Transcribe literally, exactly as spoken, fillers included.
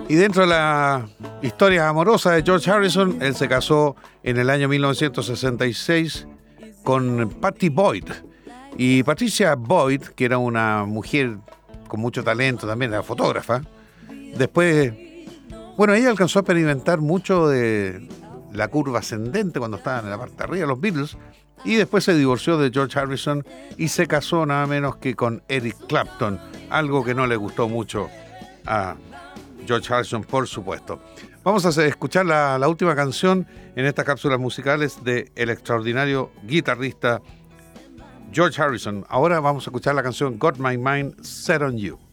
Y dentro de la historia amorosa de George Harrison, él se casó en el año mil novecientos sesenta y seis con Pattie Boyd. Y Patricia Boyd, que era una mujer con mucho talento, también era fotógrafa, después, bueno, ella alcanzó a experimentar mucho de la curva ascendente cuando estaban en la parte de arriba de los Beatles, y después se divorció de George Harrison y se casó nada menos que con Eric Clapton, algo que no le gustó mucho a George Harrison, por supuesto. Vamos a escuchar la, la última canción en estas cápsulas musicales del extraordinario guitarrista George Harrison. Ahora vamos a escuchar la canción Got My Mind Set on You.